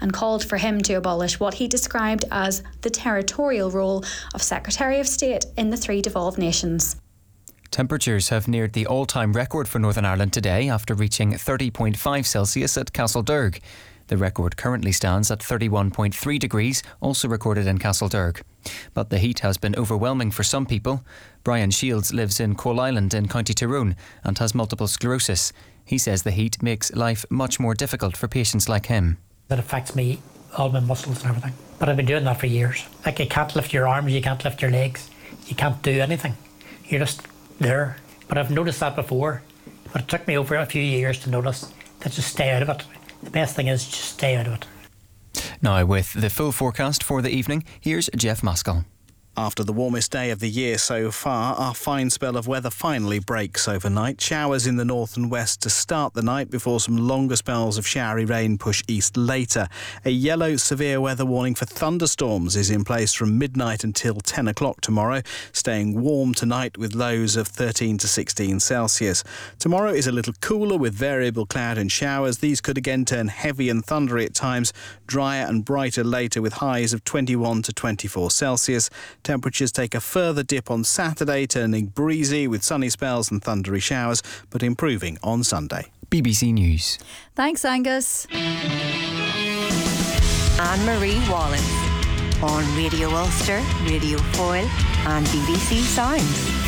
and called for him to abolish what he described as the territorial role of Secretary of State in the three devolved nations. Temperatures have neared the all-time record for Northern Ireland today after reaching 30.5 Celsius at Castledurg. The record currently stands at 31.3 degrees, also recorded in Castledurg. But the heat has been overwhelming for some people. Brian Shields lives in Coal Island in County Tyrone and has multiple sclerosis. He says the heat makes life much more difficult for patients like him. That affects me, all my muscles and everything. But I've been doing that for years. Like, you can't lift your arms, you can't lift your legs, you can't do anything. You're just there. But I've noticed that before. But it took me over a few years to notice that just stay out of it. The best thing is just stay out of it. Now, with the full forecast for the evening, here's Jeff Maskell. After the warmest day of the year so far, our fine spell of weather finally breaks overnight. Showers in the north and west to start the night before some longer spells of showery rain push east later. A yellow severe weather warning for thunderstorms is in place from midnight until 10 o'clock tomorrow, staying warm tonight with lows of 13 to 16 Celsius. Tomorrow is a little cooler with variable cloud and showers. These could again turn heavy and thundery at times, drier and brighter later with highs of 21 to 24 Celsius. Temperatures take a further dip on Saturday, turning breezy with sunny spells and thundery showers, but improving on Sunday. BBC News. Thanks, Angus. Anne-Marie Wallace on Radio Ulster, Radio Foyle and BBC Sounds.